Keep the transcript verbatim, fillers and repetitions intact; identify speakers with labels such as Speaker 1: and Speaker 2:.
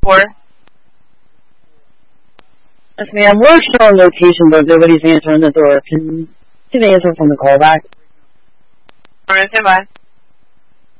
Speaker 1: Four.
Speaker 2: Yes, ma'am. We're showing location, but nobody's answering the door. Can, can they answer from the callback?
Speaker 1: Alright, stand by.